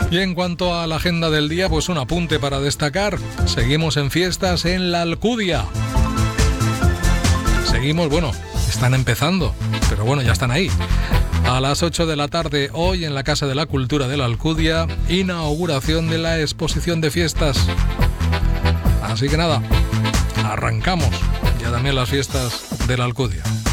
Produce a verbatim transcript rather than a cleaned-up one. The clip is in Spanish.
Y en cuanto a la agenda del día, pues un apunte para destacar. Seguimos en fiestas en la Alcudia. Seguimos, bueno, están empezando, pero bueno, ya están ahí. A las ocho de la tarde, hoy en la Casa de la Cultura de la Alcudia, inauguración de la exposición de fiestas. Así que nada, arrancamos ya también las fiestas de la Alcudia.